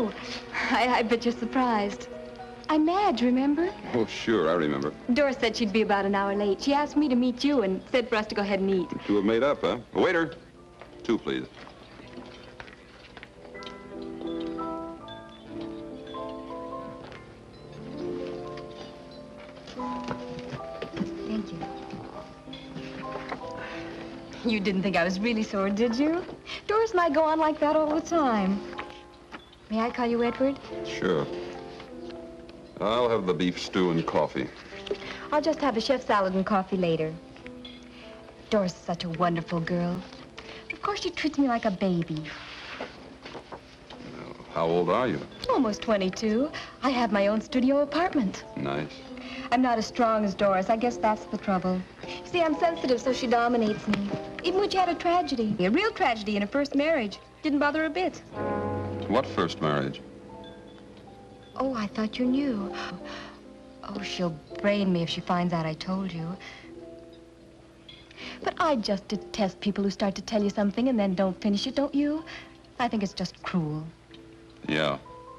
Oh, I bet you're surprised. I'm Madge, remember? Oh, sure, I remember. Doris said she'd be about an hour late. She asked me to meet you and said for us to go ahead and eat. You two have made up, huh? Waiter, 2, please. Thank you. You didn't think I was really sore, did you? Doris and I go on like that all the time. May I call you Edward? Sure. I'll have the beef stew and coffee. I'll just have a chef salad and coffee later. Doris is such a wonderful girl. Of course, she treats me like a baby. Well, how old are you? Almost 22. I have my own studio apartment. Nice. I'm not as strong as Doris. I guess that's the trouble. You see, I'm sensitive, so she dominates me. Even when she had a tragedy, a real tragedy in her first marriage, didn't bother her a bit. What first marriage? Oh, I thought you knew. Oh, she'll brain me if she finds out I told you. But I just detest people who start to tell you something and then don't finish it, don't you? I think it's just cruel. Yeah.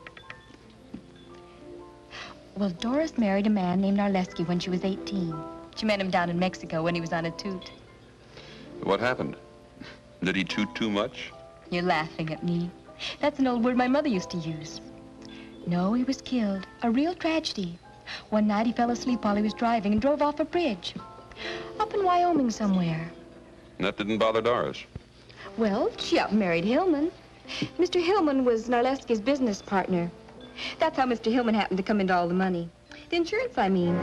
Well, Doris married a man named Narleski when she was 18. She met him down in Mexico when he was on a toot. What happened? Did he toot too much? You're laughing at me. That's an old word my mother used to use. No, he was killed. A real tragedy. One night he fell asleep while he was driving and drove off a bridge. Up in Wyoming somewhere. That didn't bother Doris. Well, she up and married Hillman. Mr. Hillman was Narleski's business partner. That's how Mr. Hillman happened to come into all the money. The insurance, I mean.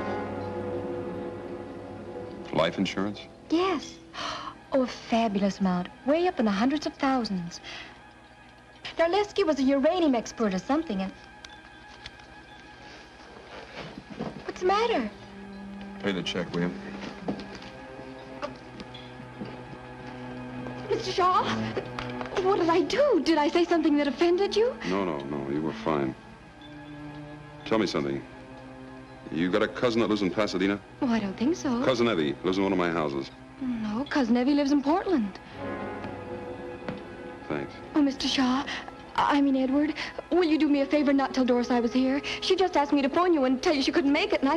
Life insurance? Yes. Oh, a fabulous amount. Way up in the hundreds of thousands. Narleski was a uranium expert or something, and... What's the matter? Pay the check, will you? Mr. Shaw, what did I do? Did I say something that offended you? No, you were fine. Tell me something. You got a cousin that lives in Pasadena? Oh, I don't think so. Cousin Evie lives in one of my houses. No, Cousin Evie lives in Portland. Thanks. Oh, Mr. Shaw, I mean Edward, will you do me a favor and not tell Doris I was here? She just asked me to phone you and tell you she couldn't make it, and I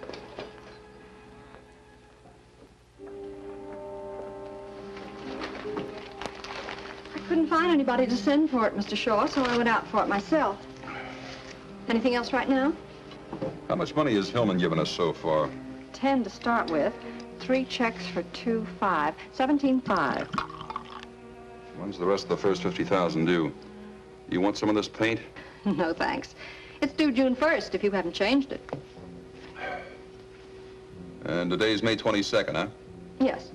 couldn't find anybody to send for it, Mr. Shaw, so I went out for it myself. Anything else right now? How much money has Hillman given us so far? 10 to start with. 3 checks for 2.5. 17.5. When's the rest of the first 50,000 due? You want some of this paint? No, thanks. It's due June 1st, if you haven't changed it. And today's May 22nd, huh? Yes.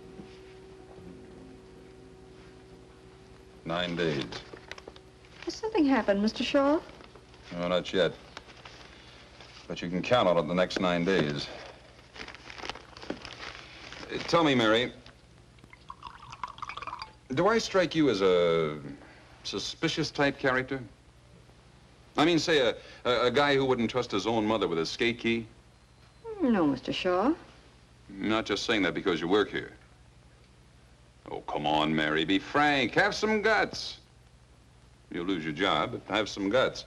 9 days. Has something happened, Mr. Shaw? No, not yet. But you can count on it the next 9 days. Tell me, Mary, do I strike you as a suspicious type character? I mean, say, a guy who wouldn't trust his own mother with a skate key? No, Mr. Shaw. I'm not just saying that because you work here. Oh, come on, Mary, be frank. Have some guts. You'll lose your job, but have some guts.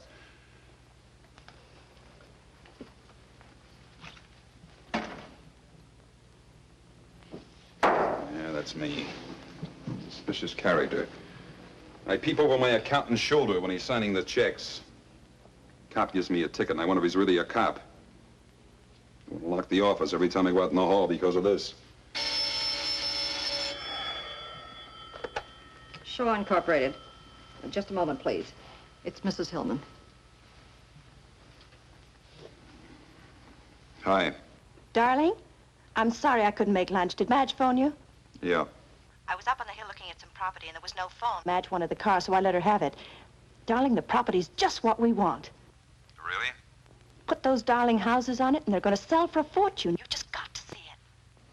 Yeah, that's me. Suspicious character. I peep over my accountant's shoulder when he's signing the checks. Cop gives me a ticket, and I wonder if he's really a cop. I want to lock the office every time I go out in the hall because of this. Shaw Incorporated. Just a moment, please. It's Mrs. Hillman. Hi. Darling, I'm sorry I couldn't make lunch. Did Madge phone you? Yeah. I was up on the hill looking at some property and there was no phone. Madge wanted the car, so I let her have it. Darling, the property's just what we want. Really? Put those darling houses on it and they're going to sell for a fortune. You just got to see it.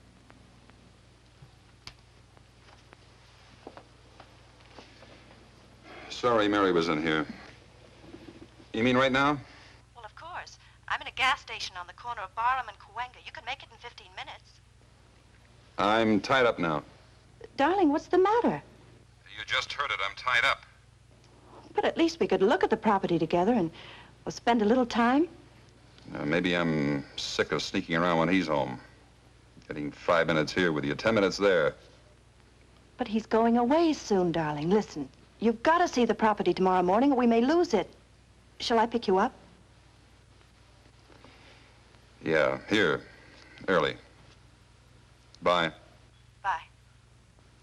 Sorry Mary was in here. You mean right now? Well, of course. I'm in a gas station on the corner of Barham and Cahuenga. You can make it in 15 minutes. I'm tied up now. Darling, what's the matter? You just heard it. I'm tied up. But at least we could look at the property together and we'll spend a little time. Maybe I'm sick of sneaking around when he's home. Getting 5 minutes here with you, 10 minutes there. But he's going away soon, darling. Listen, you've got to see the property tomorrow morning or we may lose it. Shall I pick you up? Yeah, here. Early. Bye.